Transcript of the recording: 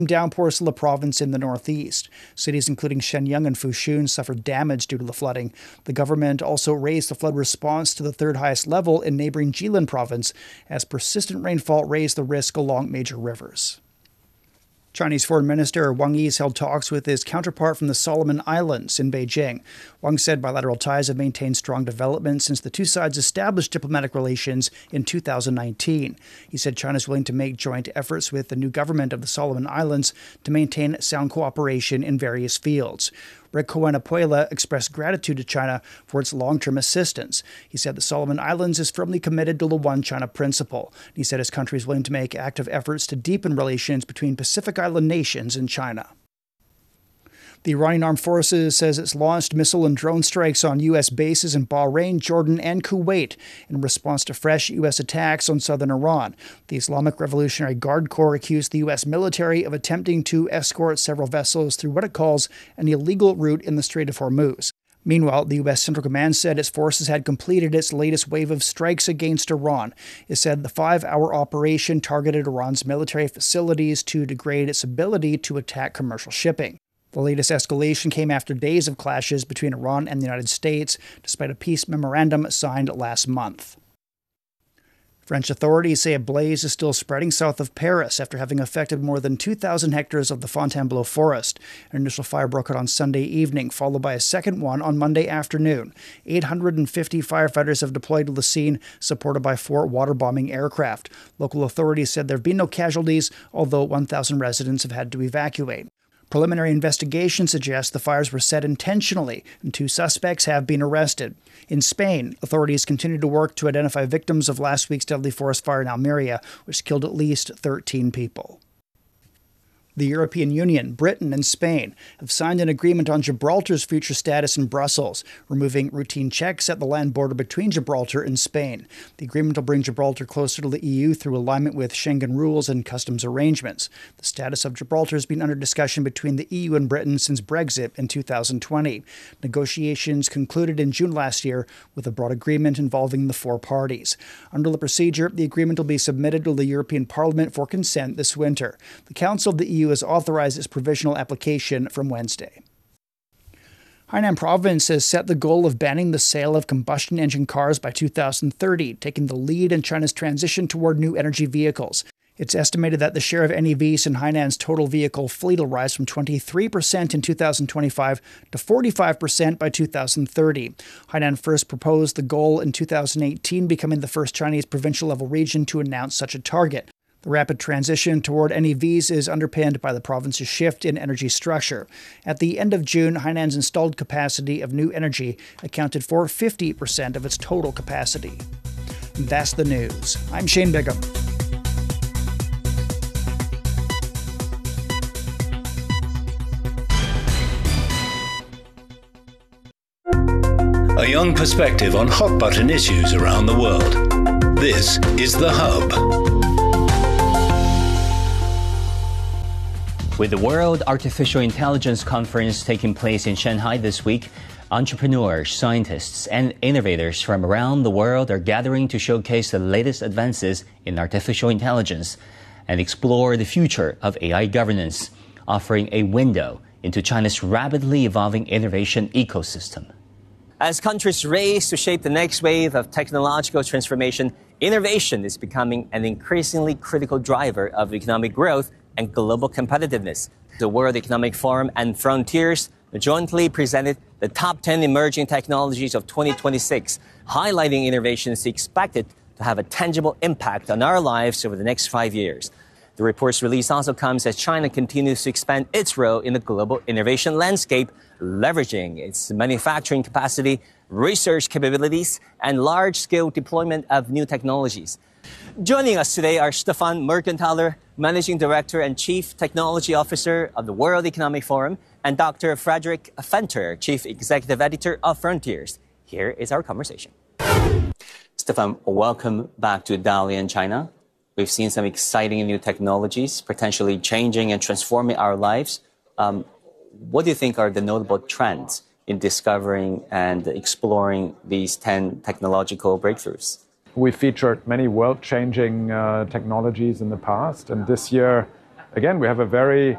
Downpours to the province in the northeast. Cities including Shenyang and Fushun suffered damage due to the flooding. The government also raised the flood response to the third highest level in neighboring Jilin province as persistent rainfall raised the risk along major rivers. Chinese Foreign Minister Wang Yi held talks with his counterpart from the Solomon Islands in Beijing. Wang said bilateral ties have maintained strong development since the two sides established diplomatic relations in 2019. He said China is willing to make joint efforts with the new government of the Solomon Islands to maintain sound cooperation in various fields. Rick Cohen-Apuela expressed gratitude to China for its long-term assistance. He said the Solomon Islands is firmly committed to the One China principle. He said his country is willing to make active efforts to deepen relations between Pacific Island nations and China. The Iranian Armed Forces says it's launched missile and drone strikes on U.S. bases in Bahrain, Jordan, and Kuwait in response to fresh U.S. attacks on southern Iran. The Islamic Revolutionary Guard Corps accused the U.S. military of attempting to escort several vessels through what it calls an illegal route in the Strait of Hormuz. Meanwhile, the U.S. Central Command said its forces had completed its latest wave of strikes against Iran. It said the 5-hour operation targeted Iran's military facilities to degrade its ability to attack commercial shipping. The latest escalation came after days of clashes between Iran and the United States, despite a peace memorandum signed last month. French authorities say a blaze is still spreading south of Paris after having affected more than 2,000 hectares of the Fontainebleau forest. An initial fire broke out on Sunday evening, followed by a second one on Monday afternoon. 850 firefighters have deployed to the scene, supported by 4 water-bombing aircraft. Local authorities said there have been no casualties, although 1,000 residents have had to evacuate. Preliminary investigation suggests the fires were set intentionally, and 2 suspects have been arrested. In Spain, authorities continue to work to identify victims of last week's deadly forest fire in Almeria, which killed at least 13 people. The European Union, Britain, and Spain have signed an agreement on Gibraltar's future status in Brussels, removing routine checks at the land border between Gibraltar and Spain. The agreement will bring Gibraltar closer to the EU through alignment with Schengen rules and customs arrangements. The status of Gibraltar has been under discussion between the EU and Britain since Brexit in 2020. Negotiations concluded in June last year with a broad agreement involving the 4 parties. Under the procedure, the agreement will be submitted to the European Parliament for consent this winter. The Council of the EU has authorized its provisional application from Wednesday. Hainan Province has set the goal of banning the sale of combustion engine cars by 2030, taking the lead in China's transition toward new energy vehicles. It's estimated that the share of NEVs in Hainan's total vehicle fleet will rise from 23% in 2025 to 45% by 2030. Hainan first proposed the goal in 2018, becoming the first Chinese provincial-level region to announce such a target. The rapid transition toward NEVs is underpinned by the province's shift in energy structure. At the end of June, Hainan's installed capacity of new energy accounted for 50% of its total capacity. And that's the news. I'm Shane Bigham. A young perspective on hot-button issues around the world. This is The Hub. With the World Artificial Intelligence Conference taking place in Shanghai this week, entrepreneurs, scientists, and innovators from around the world are gathering to showcase the latest advances in artificial intelligence and explore the future of AI governance, offering a window into China's rapidly evolving innovation ecosystem. As countries race to shape the next wave of technological transformation, innovation is becoming an increasingly critical driver of economic growth and global competitiveness. The World Economic Forum and Frontiers jointly presented the top 10 emerging technologies of 2026, highlighting innovations expected to have a tangible impact on our lives over the next 5 years. The report's release also comes as China continues to expand its role in the global innovation landscape, leveraging its manufacturing capacity, research capabilities, and large-scale deployment of new technologies. Joining us today are Stefan Mergenthaler, Managing Director and Chief Technology Officer of the World Economic Forum, and Dr. Frederick Fenter, Chief Executive Editor of Frontiers. Here is our conversation. Stefan, welcome back to Dalian, China. We've seen some exciting new technologies potentially changing and transforming our lives. What do you think are the notable trends in discovering and exploring these 10 technological breakthroughs? We featured many world-changing technologies in the past, and this year, again, we have a very